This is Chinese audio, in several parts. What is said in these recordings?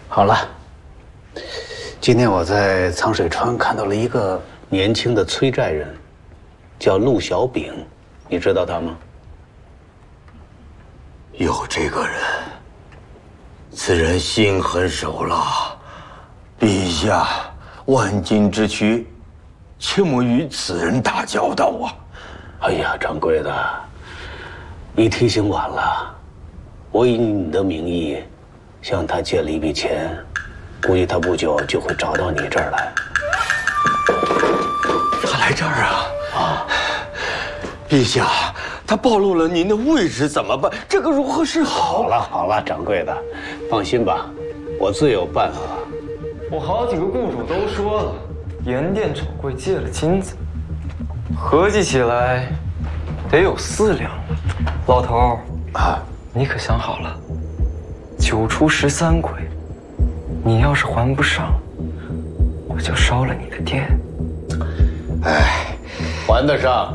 好了，今天我在苍水川看到了一个年轻的催债人，叫陆小丙，你知道他吗？ 有这个人，此人心狠手辣，陛下万金之躯，切莫与此人打交道啊！ 哎呀，掌柜的，你提醒晚了，我以你的名义向他借了一笔钱，估计他不久就会找到你这儿来。 他来这儿啊？啊！陛下，他暴露了您的位置怎么办？这个如何是好？ 好了，掌柜的，放心吧，我自有办法。 我好几个雇主都说了，盐店丑柜借了金子，合计起来得有4两了。老头儿啊，你可想好了？9出13亏，你要是还不上，我就烧了你的店。 哎，还得上。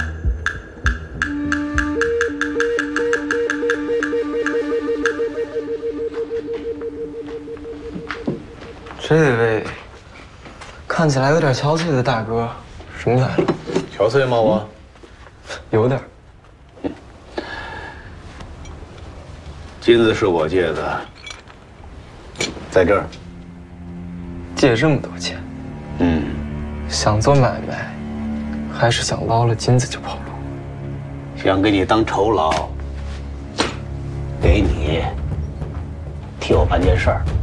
这位看起来有点憔悴的大哥，什么来了？ 憔悴吗？我有点。 金子是我借的，在这儿。 借这么多钱，想做买卖，还是想捞了金子就跑路？ 想给你当酬劳，给你替我办件事儿。